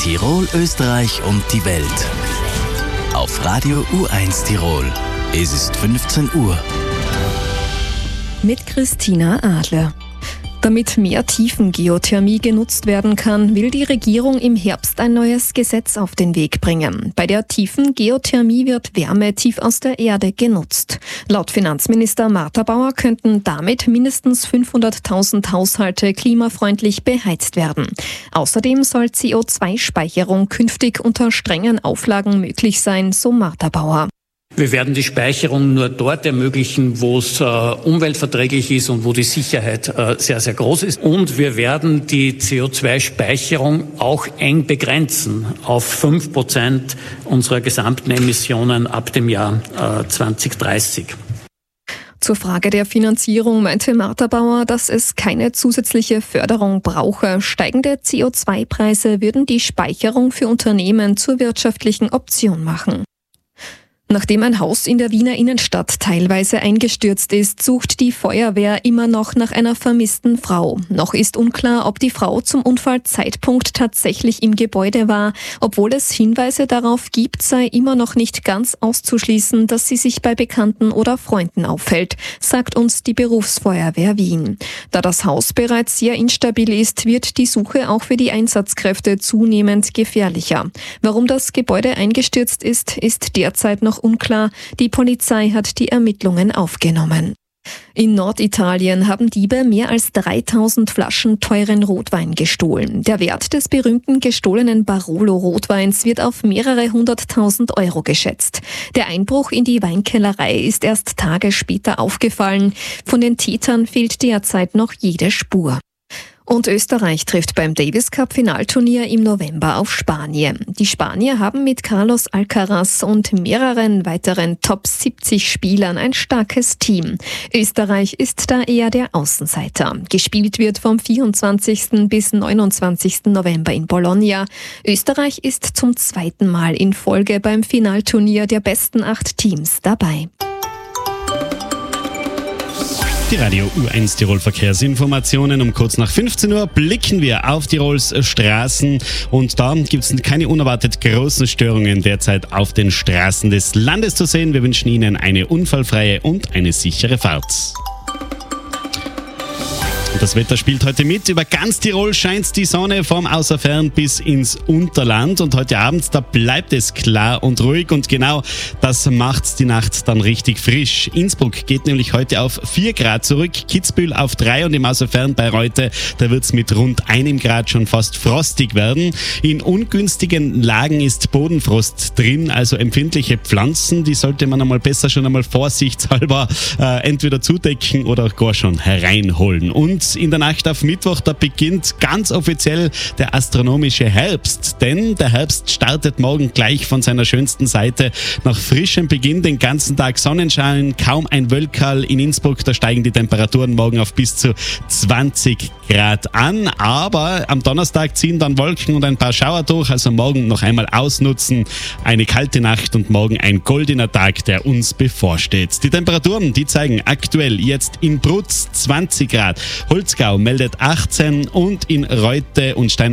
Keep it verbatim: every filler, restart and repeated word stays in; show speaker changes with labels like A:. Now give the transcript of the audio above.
A: Tirol, Österreich und die Welt. Auf Radio U eins Tirol. Es ist fünfzehn Uhr.
B: Mit Christina Adler. Damit mehr Tiefengeothermie genutzt werden kann, will die Regierung im Herbst ein neues Gesetz auf den Weg bringen. Bei der Tiefengeothermie wird Wärme tief aus der Erde genutzt. Laut Finanzminister Martha-Bauer könnten damit mindestens fünfhunderttausend Haushalte klimafreundlich beheizt werden. Außerdem soll C O zwei Speicherung künftig unter strengen Auflagen möglich sein, so Martha-Bauer.
C: Wir werden die Speicherung nur dort ermöglichen, wo es äh, umweltverträglich ist und wo die Sicherheit äh, sehr, sehr groß ist. Und wir werden die C O zwei Speicherung auch eng begrenzen auf fünf Prozent unserer gesamten Emissionen ab dem Jahr äh, zwanzig dreißig.
B: Zur Frage der Finanzierung meinte Martha-Bauer, dass es keine zusätzliche Förderung brauche. Steigende C O zwei Preise würden die Speicherung für Unternehmen zur wirtschaftlichen Option machen. Nachdem ein Haus in der Wiener Innenstadt teilweise eingestürzt ist, sucht die Feuerwehr immer noch nach einer vermissten Frau. Noch ist unklar, ob die Frau zum Unfallzeitpunkt tatsächlich im Gebäude war. Obwohl es Hinweise darauf gibt, sei immer noch nicht ganz auszuschließen, dass sie sich bei Bekannten oder Freunden aufhält, sagt uns die Berufsfeuerwehr Wien. Da das Haus bereits sehr instabil ist, wird die Suche auch für die Einsatzkräfte zunehmend gefährlicher. Warum das Gebäude eingestürzt ist, ist derzeit noch unklar. Die Polizei hat die Ermittlungen aufgenommen. In Norditalien haben Diebe mehr als dreitausend Flaschen teuren Rotwein gestohlen. Der Wert des berühmten gestohlenen Barolo-Rotweins wird auf mehrere hunderttausend Euro geschätzt. Der Einbruch in die Weinkellerei ist erst Tage später aufgefallen. Von den Tätern fehlt derzeit noch jede Spur. Und Österreich trifft beim Davis Cup Finalturnier im November auf Spanien. Die Spanier haben mit Carlos Alcaraz und mehreren weiteren Top siebzig Spielern ein starkes Team. Österreich ist da eher der Außenseiter. Gespielt wird vom vierundzwanzigsten bis neunundzwanzigsten November in Bologna. Österreich ist zum zweiten Mal in Folge beim Finalturnier der besten acht Teams dabei.
D: Die Radio U eins Tirol Verkehrsinformationen. Um kurz nach fünfzehn Uhr blicken wir auf Tirols Straßen und da gibt es keine unerwartet großen Störungen derzeit auf den Straßen des Landes zu sehen. Wir wünschen Ihnen eine unfallfreie und eine sichere Fahrt. Das Wetter spielt heute mit. Über ganz Tirol scheint die Sonne vom Außerfern bis ins Unterland. Und heute Abend, da bleibt es klar und ruhig. Und genau das macht die Nacht dann richtig frisch. Innsbruck geht nämlich heute auf vier Grad zurück, Kitzbühel auf drei und im Außerfern bei Reute, da wird es mit rund einem Grad schon fast frostig werden. In ungünstigen Lagen ist Bodenfrost drin, also empfindliche Pflanzen, die sollte man einmal besser schon einmal vorsichtshalber äh, entweder zudecken oder gar schon hereinholen. Und in der Nacht auf Mittwoch, da beginnt ganz offiziell der astronomische Herbst, denn der Herbst startet morgen gleich von seiner schönsten Seite. Nach frischem Beginn den ganzen Tag Sonnenschein, kaum ein Wölkerl in Innsbruck, da steigen die Temperaturen morgen auf bis zu zwanzig Grad an, aber am Donnerstag ziehen dann Wolken und ein paar Schauer durch, also morgen noch einmal ausnutzen, eine kalte Nacht und morgen ein goldener Tag, der uns bevorsteht. Die Temperaturen, die zeigen aktuell jetzt in Brutz zwanzig Grad, Holzgau meldet achtzehn und in Reute und Steiner